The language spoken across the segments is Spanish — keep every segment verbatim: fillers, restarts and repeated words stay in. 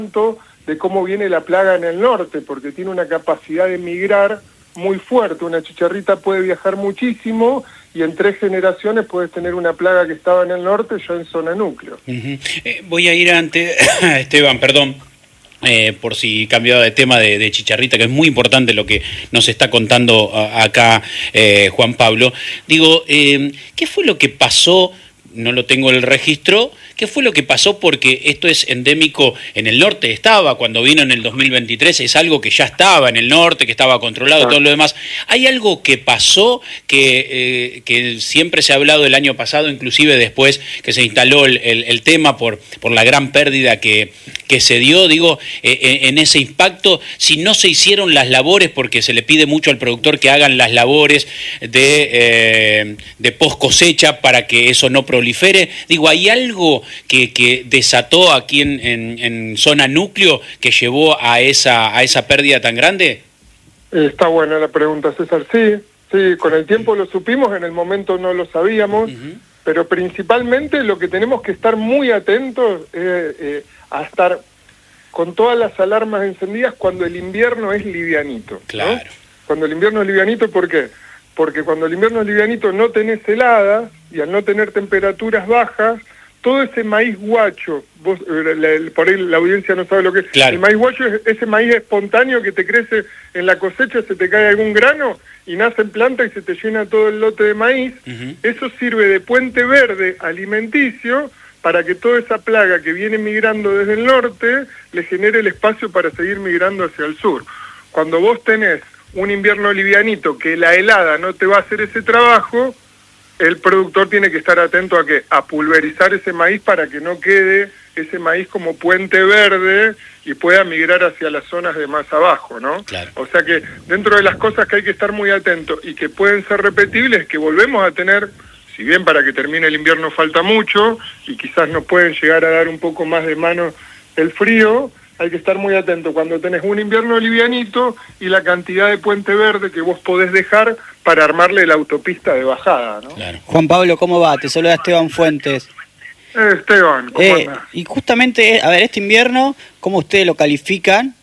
de cómo viene la plaga en el norte, porque tiene una capacidad de migrar muy fuerte. Una chicharrita puede viajar muchísimo y en tres generaciones puedes tener una plaga que estaba en el norte ya en zona núcleo. Uh-huh. eh, voy a ir antes, Esteban, perdón, eh, por si cambiaba de tema de, de chicharrita, que es muy importante lo que nos está contando a, acá eh, Juan Pablo. Digo, eh, ¿qué fue lo que pasó? No lo tengo el registro. ¿Qué fue lo que pasó? Porque esto es endémico en el norte, estaba cuando vino en el dos mil veintitrés, es algo que ya estaba en el norte, que estaba controlado, todo lo demás. ¿Hay algo que pasó que, eh, que siempre se ha hablado el año pasado, inclusive después que se instaló el, el, el tema por, por la gran pérdida que, que se dio? Digo, eh, en ese impacto, si no se hicieron las labores, porque se le pide mucho al productor que hagan las labores de, eh, de post cosecha para que eso no prolifere, digo, ¿hay algo que, que desató aquí en, en, en zona núcleo que llevó a esa, a esa pérdida tan grande? Está buena la pregunta, César. Sí, sí, con el tiempo lo supimos, en el momento no lo sabíamos, uh-huh. Pero principalmente lo que tenemos que estar muy atentos es eh, eh, a estar con todas las alarmas encendidas cuando el invierno es livianito. Claro. ¿No? Cuando el invierno es livianito, ¿por qué? Porque cuando el invierno es livianito no tenés heladas y al no tener temperaturas bajas, todo ese maíz guacho, vos, la, por ahí la audiencia no sabe lo que es, claro. El maíz guacho es ese maíz espontáneo que te crece en la cosecha, se te cae algún grano y nace en planta y se te llena todo el lote de maíz. Uh-huh. Eso sirve de puente verde alimenticio para que toda esa plaga que viene migrando desde el norte le genere el espacio para seguir migrando hacia el sur. Cuando vos tenés un invierno livianito que la helada no te va a hacer ese trabajo, el productor tiene que estar atento a que a pulverizar ese maíz para que no quede ese maíz como puente verde y pueda migrar hacia las zonas de más abajo, ¿no? Claro. O sea que dentro de las cosas que hay que estar muy atentos y que pueden ser repetibles, que volvemos a tener, si bien para que termine el invierno falta mucho y quizás nos pueden llegar a dar un poco más de mano el frío, hay que estar muy atento cuando tenés un invierno livianito y la cantidad de puente verde que vos podés dejar para armarle la autopista de bajada, ¿no? Claro. Juan Pablo, ¿cómo va? Te saluda Esteban Fuentes. Eh, Esteban, ¿cómo eh, andás? Y justamente, a ver, este invierno, ¿cómo ustedes lo califican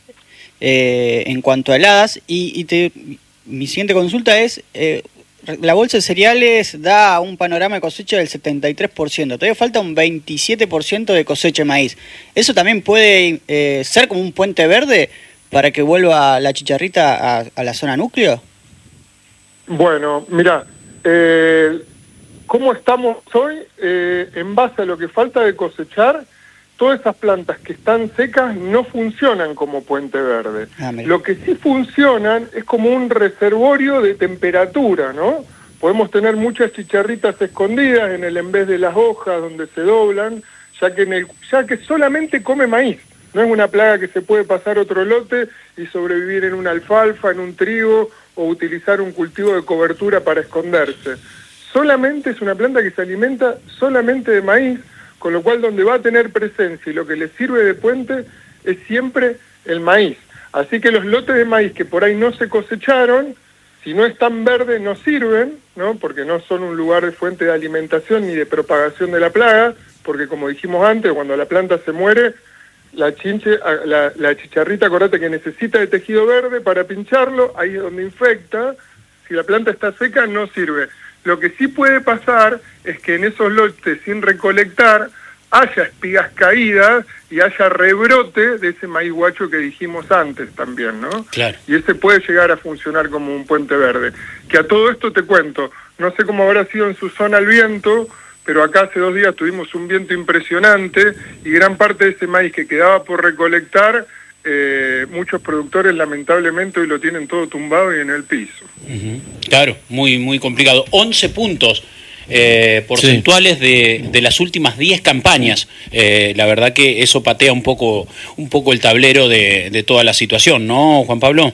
eh, en cuanto a heladas? Y, y te, mi siguiente consulta es, eh, la bolsa de cereales da un panorama de cosecha del setenta y tres por ciento. Todavía falta un veintisiete por ciento de cosecha de maíz. ¿Eso también puede eh, ser como un puente verde para que vuelva la chicharrita a, a la zona núcleo? Bueno, mira, eh, ¿cómo estamos hoy? Eh, en base a lo que falta de cosechar, todas esas plantas que están secas no funcionan como puente verde. Ah, lo que sí funcionan es como un reservorio de temperatura, ¿no? Podemos tener muchas chicharritas escondidas en el en vez de las hojas donde se doblan, ya que, en el, ya que solamente come maíz. No es una plaga que se puede pasar otro lote y sobrevivir en una alfalfa, en un trigo o utilizar un cultivo de cobertura para esconderse. Solamente es una planta que se alimenta solamente de maíz, con lo cual donde va a tener presencia y lo que le sirve de puente es siempre el maíz. Así que los lotes de maíz que por ahí no se cosecharon, si no están verdes no sirven, ¿no? Porque no son un lugar de fuente de alimentación ni de propagación de la plaga, porque como dijimos antes, cuando la planta se muere, la, chinche, la, la chicharrita, acordate que necesita de tejido verde para pincharlo, ahí es donde infecta. Si la planta está seca no sirve. Lo que sí puede pasar es que en esos lotes sin recolectar haya espigas caídas y haya rebrote de ese maíz guacho que dijimos antes también, ¿no? Claro. Y ese puede llegar a funcionar como un puente verde. Que a todo esto te cuento, no sé cómo habrá sido en su zona el viento, pero acá hace dos días tuvimos un viento impresionante y gran parte de ese maíz que quedaba por recolectar, Eh, muchos productores lamentablemente hoy lo tienen todo tumbado y en el piso. Uh-huh. Claro, muy muy complicado. once puntos eh, porcentuales sí. de, de las últimas diez campañas. Eh, la verdad que eso patea un poco un poco el tablero de, de toda la situación, ¿no, Juan Pablo?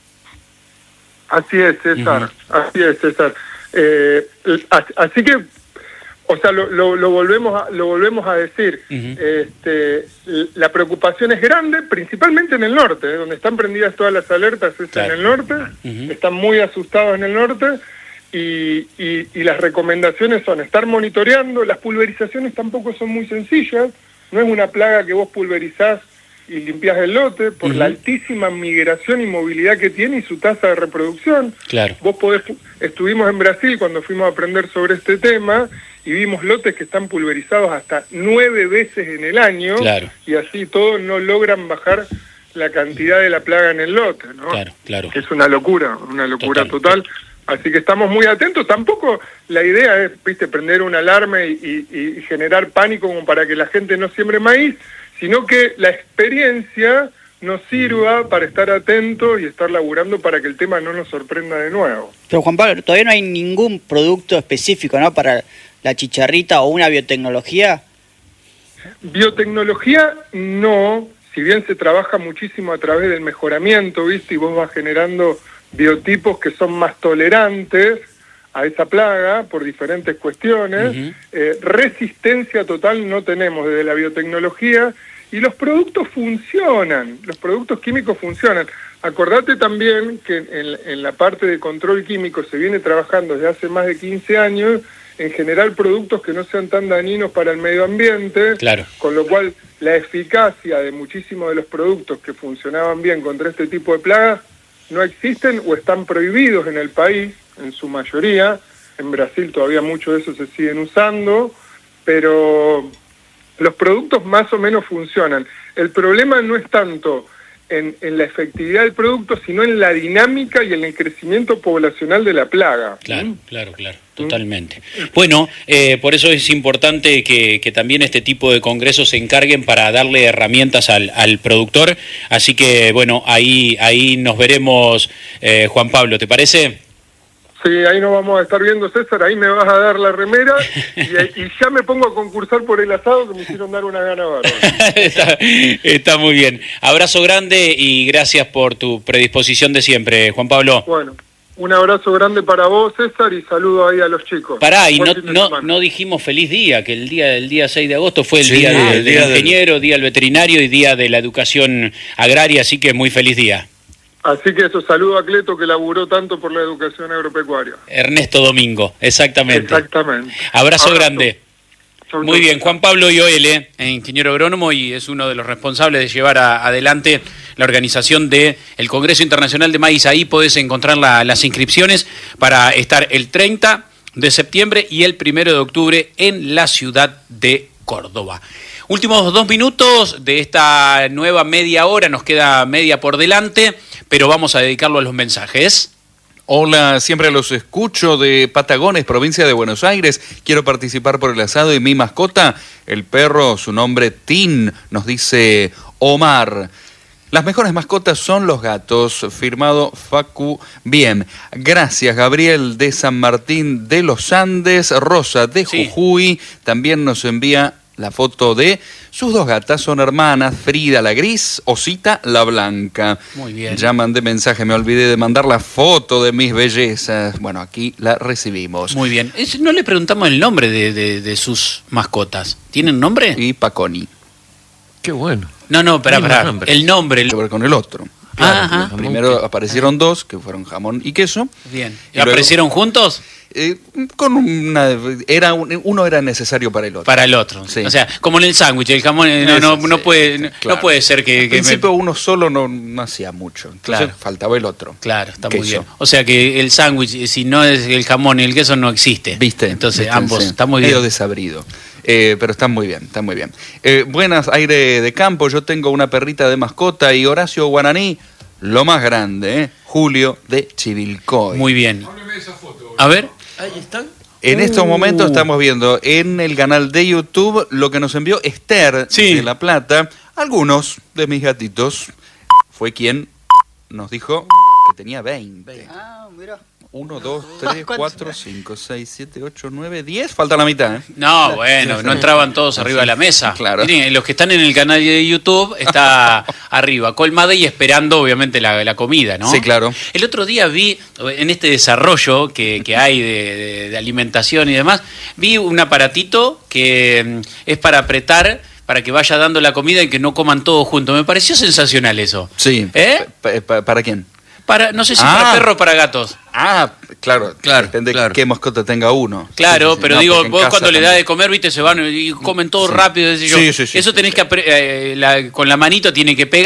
Así es, César. Uh-huh. Así es, César. Eh, así que O sea, lo, lo, lo volvemos a, lo volvemos a decir. Uh-huh. Este, la preocupación es grande, principalmente en el norte, ¿eh? Donde están prendidas todas las alertas es claro. en el norte, uh-huh. Están muy asustados en el norte, y, y, y las recomendaciones son estar monitoreando. Las pulverizaciones tampoco son muy sencillas, no es una plaga que vos pulverizás y limpias el lote por Uh-huh. la altísima migración y movilidad que tiene y su tasa de reproducción. Claro. Vos podés, estuvimos en Brasil cuando fuimos a aprender sobre este tema y vimos lotes que están pulverizados hasta nueve veces en el año, Claro. y así todos no logran bajar la cantidad de la plaga en el lote, ¿no? Claro, claro. Que es una locura, una locura Total. total. Así que estamos muy atentos. Tampoco la idea es, viste, prender una alarma y, y, y generar pánico como para que la gente no siembre maíz, sino que la experiencia nos sirva para estar atentos y estar laburando para que el tema no nos sorprenda de nuevo. Pero Juan Pablo, todavía no hay ningún producto específico, ¿no? Para la chicharrita o una biotecnología. Biotecnología no, si bien se trabaja muchísimo a través del mejoramiento, ¿viste? Y vos vas generando biotipos que son más tolerantes a esa plaga por diferentes cuestiones. Uh-huh. Eh, resistencia total no tenemos desde la biotecnología, y los productos funcionan, los productos químicos funcionan. Acordate también que en, en la parte de control químico se viene trabajando desde hace más de quince años en generar productos que no sean tan dañinos para el medio ambiente, Claro. con lo cual la eficacia de muchísimos de los productos que funcionaban bien contra este tipo de plagas no existen o están prohibidos en el país, en su mayoría. En Brasil todavía muchos de esos se siguen usando, pero los productos más o menos funcionan. El problema no es tanto en, en la efectividad del producto, sino en la dinámica y en el crecimiento poblacional de la plaga. Claro, claro, claro, totalmente. Bueno, eh, por eso es importante que, que también este tipo de congresos se encarguen para darle herramientas al, al productor. Así que, bueno, ahí, ahí nos veremos, eh, Juan Pablo, ¿te parece? Sí, ahí nos vamos a estar viendo, César, ahí me vas a dar la remera y, y ya me pongo a concursar por el asado que me hicieron dar una gana bárbara. está, está muy bien. Abrazo grande y gracias por tu predisposición de siempre, Juan Pablo. Bueno, un abrazo grande para vos, César, y saludo ahí a los chicos. Pará, y Buen no, fin de no, semana. no dijimos feliz día, que el día del día seis de agosto fue el Sí, día, de- el del día del- ingeniero, día del veterinario y día de la educación agraria, así que muy feliz día. Así que eso, saludo a Cleto, que laburó tanto por la educación agropecuaria. Ernesto Domingo, exactamente. Exactamente. Abrazo, Abrazo. grande. Chau, Muy chau. bien, Juan Pablo Ioele, ingeniero agrónomo y es uno de los responsables de llevar a- adelante la organización del Congreso Internacional de Maíz. Ahí podés encontrar la- las inscripciones para estar el treinta de septiembre y el primero de octubre en la ciudad de Córdoba. Últimos dos minutos de esta nueva media hora, nos queda media por delante, pero vamos a dedicarlo a los mensajes. Hola, siempre los escucho de Patagones, provincia de Buenos Aires. Quiero participar por el asado y mi mascota, el perro, su nombre Tin, nos dice Omar. Las mejores mascotas son los gatos, firmado Facu Bien. Gracias, Gabriel de San Martín de los Andes. Rosa de Sí. Jujuy también nos envía la foto de sus dos gatas, son hermanas, Frida la gris, Osita la blanca. Muy bien. Ya mandé mensaje, me olvidé de mandar la foto de mis bellezas. Bueno, aquí la recibimos. Muy bien. Es- no le preguntamos el nombre de, de- de sus mascotas. ¿Tienen nombre? Y Paconi. Qué bueno. No, no, espera, Lindo espera. nombre. El nombre. el- Que ver con el otro. Ah, ajá. Primero aparecieron dos, que fueron jamón y queso. Bien. Y luego- ¿Aparecieron juntos? Eh, con una era un- uno era necesario para el otro. Para el otro. Sí. O sea, como en el sándwich, el jamón eh, no, no, Eso, no, sí, puede, no, claro. no puede ser que... Al que me- principio uno solo no, no hacía mucho. Entonces Claro. faltaba el otro. Claro, está muy Queso. bien. O sea que el sándwich, eh, si no es el jamón y el queso, no existe. ¿Viste? Entonces ¿Viste? ambos, Sí. está muy Medio bien. desabrido. Eh, pero están muy bien, están muy bien. Eh, buenas, aire de campo. Yo tengo una perrita de mascota y Horacio Guaraní, lo más grande, ¿eh? Julio de Chivilcoy. Muy bien. A ver. Ahí están. En estos Uh. momentos estamos viendo en el canal de YouTube lo que nos envió Esther Sí. de La Plata. Algunos de mis gatitos fue quien nos dijo que tenía veinte. Ah, mira. uno, dos, tres, cuatro, cinco, seis, siete, ocho, nueve, diez. Falta la mitad, ¿eh? No, bueno, no entraban todos arriba de la mesa. Claro. Miren, los que están en el canal de YouTube está arriba, colmada y esperando obviamente la, la comida, ¿no? Sí, claro. El otro día vi, en este desarrollo que, que hay de, de- de alimentación y demás, vi un aparatito que mm, es para apretar, para que vaya dando la comida y que no coman todos juntos. Me pareció sensacional eso. Sí. ¿Eh? Pa- pa- ¿Para quién? Para, no sé si Ah. para perros o para gatos. Ah, claro, Claro, depende claro. qué mascota tenga uno. Claro, Sí, sí, sí. pero No, digo, porque en vos casa cuando le das también. de comer, viste, se van y comen todo Sí. rápido. Qué sé yo. Sí, sí, sí, Eso sí, tenés sí. que, apre- eh, la- con la manito tiene que pegar.